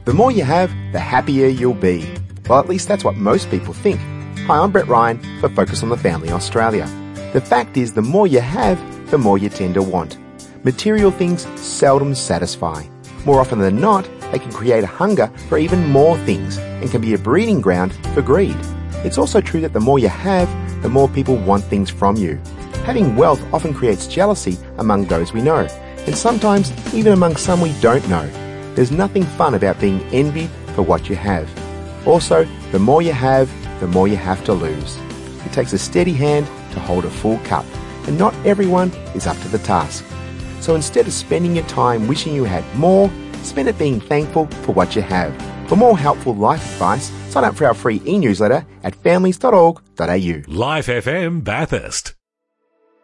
The more you have, the happier you'll be. Well, at least that's what most people think. Hi, I'm Brett Ryan for Focus on the Family Australia. The fact is, the more you have, the more you tend to want. Material things seldom satisfy. More often than not, they can create a hunger for even more things and can be a breeding ground for greed. It's also true that the more you have, the more people want things from you. Having wealth often creates jealousy among those we know, and sometimes even among some we don't know. There's nothing fun about being envied for what you have. Also, the more you have to lose. It takes a steady hand to hold a full cup, and not everyone is up to the task. So instead of spending your time wishing you had more, spend it being thankful for what you have. For more helpful life advice, sign up for our free e-newsletter at families.org.au. Life FM Bathurst.